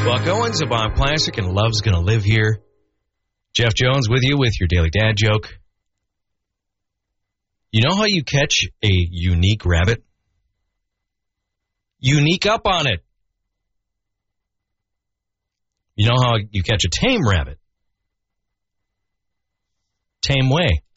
Buck Owens of Bob Classic and Love's Gonna Live Here. Jeff Jones with you with your Daily Dad Joke. You know how you catch a unique rabbit? Unique up on it. You know how you catch a tame rabbit? Tame way.